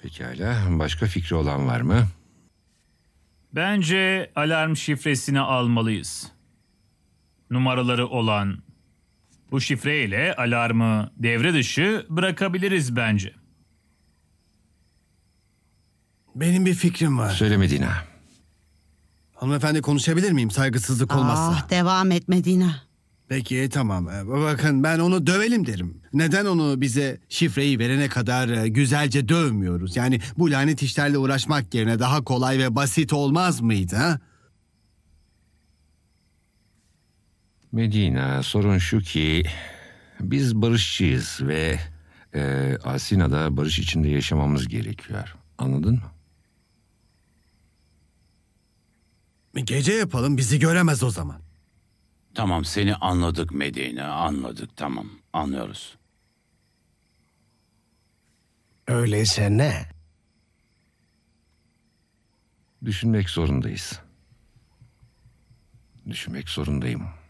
Pekala. Başka fikri olan var mı? Bence alarm şifresini almalıyız. Numaraları olan bu şifreyle alarmı devre dışı bırakabiliriz bence. Benim bir fikrim var. Söyle Medina. Hanımefendi konuşabilir miyim saygısızlık olmazsa? Devam et Medina. Peki tamam. Bakın ben onu dövelim derim. Neden onu bize şifreyi verene kadar güzelce dövmüyoruz? Yani bu lanet işlerle uğraşmak yerine daha kolay ve basit olmaz mıydı ha? Medina, sorun şu ki biz barışçıyız ve Asina'da barış içinde yaşamamız gerekiyor. Anladın mı? Gece yapalım bizi göremez o zaman. Tamam, seni anladık Medine, anladık, tamam, anlıyoruz. Öyleyse ne? Düşünmek zorundayız. Düşünmek zorundayım.